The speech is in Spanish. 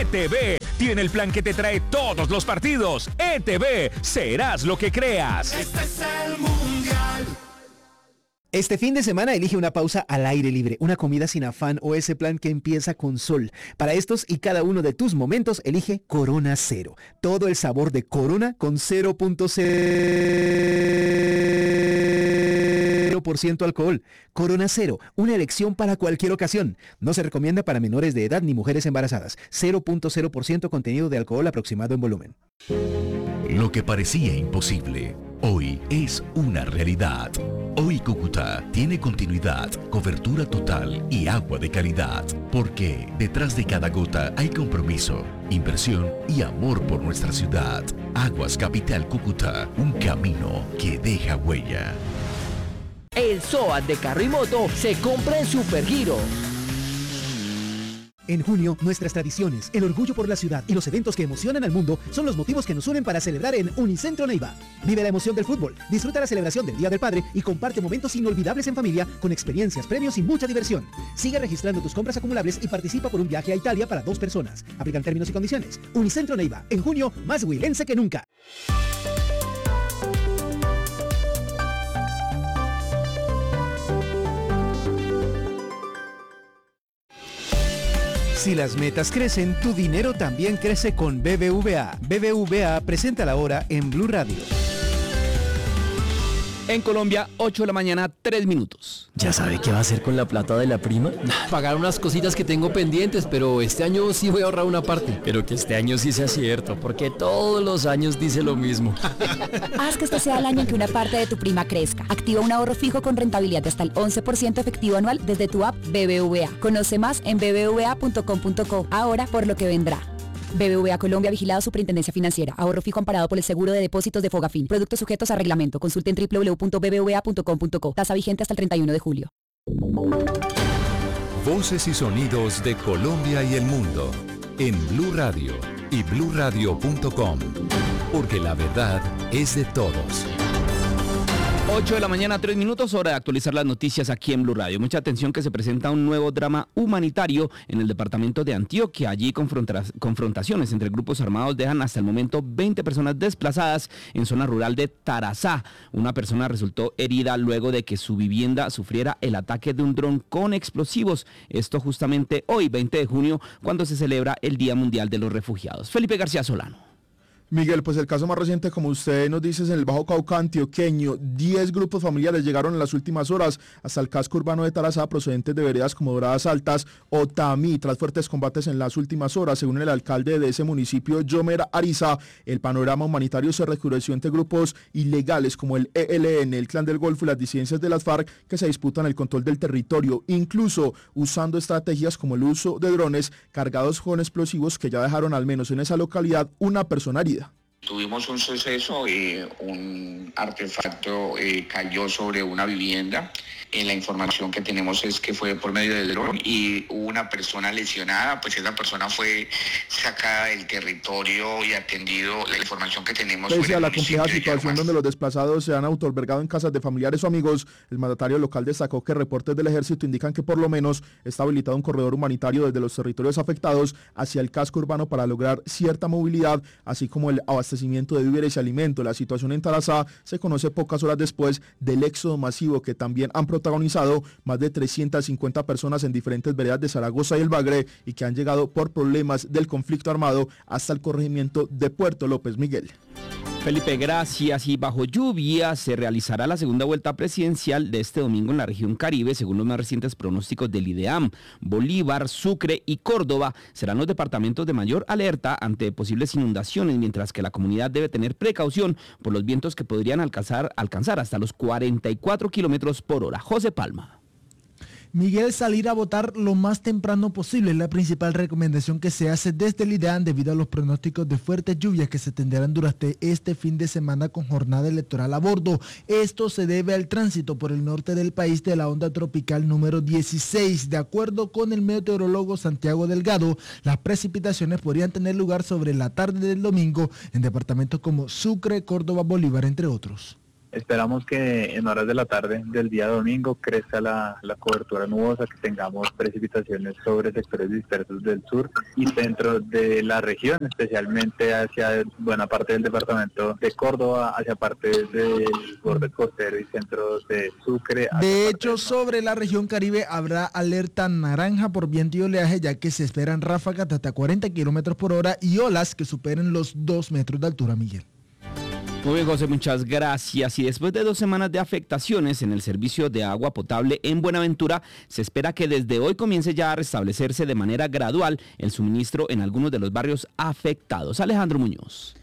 ETV tiene el plan que te trae todos los partidos. ETV, serás lo que creas. Este es el Mundial. Este fin de semana elige una pausa al aire libre, una comida sin afán o ese plan que empieza con sol. Para estos y cada uno de tus momentos, elige Corona Cero. Todo el sabor de Corona con 0.0% alcohol. Corona Cero, una elección para cualquier ocasión. No se recomienda para menores de edad ni mujeres embarazadas. 0.0% contenido de alcohol aproximado en volumen. Lo que parecía imposible, hoy es una realidad. Hoy Cúcuta tiene continuidad, cobertura total y agua de calidad, porque detrás de cada gota hay compromiso, inversión y amor por nuestra ciudad. Aguas Capital Cúcuta, un camino que deja huella. El SOAT de carro y moto se compra en Supergiro. En junio, nuestras tradiciones, el orgullo por la ciudad y los eventos que emocionan al mundo son los motivos que nos unen para celebrar en Unicentro Neiva. Vive la emoción del fútbol, disfruta la celebración del Día del Padre y comparte momentos inolvidables en familia con experiencias, premios y mucha diversión. Sigue registrando tus compras acumulables y participa por un viaje a Italia para 2 personas. Aplican términos y condiciones. Unicentro Neiva, en junio, más huilense que nunca. Si las metas crecen, tu dinero también crece con BBVA. BBVA presenta la hora en Blue Radio. En Colombia, 8 de la mañana, 3 minutos. ¿Ya sabe qué va a hacer con la plata de la prima? Pagar unas cositas que tengo pendientes, pero este año sí voy a ahorrar una parte. Pero que este año sí sea cierto, porque todos los años dice lo mismo. Haz que este sea el año en que una parte de tu prima crezca. Activa un ahorro fijo con rentabilidad de hasta el 11% efectivo anual desde tu app BBVA. Conoce más en bbva.com.co. Ahora por lo que vendrá. BBVA Colombia, vigilado Superintendencia Financiera. Ahorro fijo amparado por el seguro de depósitos de Fogafín. Productos sujetos a reglamento. Consulte en www.bbva.com.co. Tasa vigente hasta el 31 de julio. Voces y sonidos de Colombia y el mundo en Blue Radio y bluradio.com. Porque la verdad es de todos. 8 de la mañana, 3 minutos, hora de actualizar las noticias aquí en Blue Radio. Mucha atención que se presenta un nuevo drama humanitario en el departamento de Antioquia. Allí confrontaciones entre grupos armados dejan hasta el momento 20 personas desplazadas en zona rural de Tarazá. Una persona resultó herida luego de que su vivienda sufriera el ataque de un dron con explosivos. Esto justamente hoy, 20 de junio, cuando se celebra el Día Mundial de los Refugiados. Felipe García Solano. Miguel, pues el caso más reciente, como usted nos dice, es en el Bajo Cauca antioqueño. 10 grupos familiares llegaron en las últimas horas hasta el casco urbano de Tarazá, procedentes de veredas como Doradas Altas o Tamí, tras fuertes combates en las últimas horas. Según el alcalde de ese municipio, Yomer Ariza, el panorama humanitario se recrudeció entre grupos ilegales como el ELN, el Clan del Golfo y las disidencias de las FARC que se disputan el control del territorio, incluso usando estrategias como el uso de drones cargados con explosivos que ya dejaron al menos en esa localidad una persona herida. Tuvimos un suceso, un artefacto cayó sobre una vivienda. La información que tenemos es que fue por medio del dron y hubo una persona lesionada, pues esa persona fue sacada del territorio y atendido. La información que tenemos... Pese a la compleja situación donde los desplazados se han autoalbergado en casas de familiares o amigos, el mandatario local destacó que reportes del ejército indican que por lo menos está habilitado un corredor humanitario desde los territorios afectados hacia el casco urbano para lograr cierta movilidad, así como el abastecimiento de víveres y alimentos. La situación en Tarazá se conoce pocas horas después del éxodo masivo que también han protagonizado más de 350 personas en diferentes veredas de Zaragoza y el Bagre y que han llegado por problemas del conflicto armado hasta el corregimiento de Puerto López. Miguel. Felipe, gracias. Y bajo lluvia se realizará la segunda vuelta presidencial de este domingo en la región Caribe, según los más recientes pronósticos del IDEAM. Bolívar, Sucre y Córdoba serán los departamentos de mayor alerta ante posibles inundaciones, mientras que la comunidad debe tener precaución por los vientos que podrían alcanzar hasta los 44 kilómetros por hora. José Palma. Miguel, salir a votar lo más temprano posible es la principal recomendación que se hace desde el IDEAM debido a los pronósticos de fuertes lluvias que se tendrán durante este fin de semana con jornada electoral a bordo. Esto se debe al tránsito por el norte del país de la onda tropical número 16. De acuerdo con el meteorólogo Santiago Delgado, las precipitaciones podrían tener lugar sobre la tarde del domingo en departamentos como Sucre, Córdoba, Bolívar, entre otros. Esperamos que en horas de la tarde del día domingo crezca la cobertura nubosa, que tengamos precipitaciones sobre sectores dispersos del sur y centro de la región, especialmente hacia buena parte del departamento de Córdoba, hacia partes del borde costero y centro de Sucre. De hecho, sobre la región Caribe habrá alerta naranja por viento y oleaje, ya que se esperan ráfagas de hasta 40 kilómetros por hora y olas que superen los 2 metros de altura, Miguel. Muy bien, José, muchas gracias. Y después de 2 semanas de afectaciones en el servicio de agua potable en Buenaventura, se espera que desde hoy comience ya a restablecerse de manera gradual el suministro en algunos de los barrios afectados. Alejandro Muñoz.